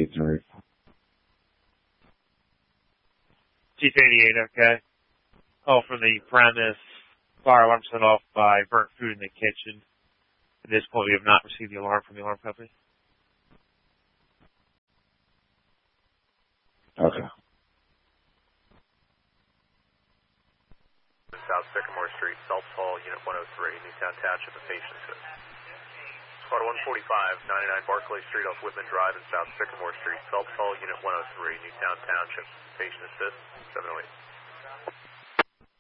Chief 88, okay. Oh, from the premise, fire alarm set off by burnt food in the kitchen. At this point, we have not received the alarm from the alarm company. Okay. South Sycamore Street, Phelps Hall, Unit 103, Newtown Township, a patient assist. Squad 145, 99 Barclay Street off Whitman Drive in South Sycamore Street, Phelps Hall, Unit 103, Newtown Township, patient assist, 708.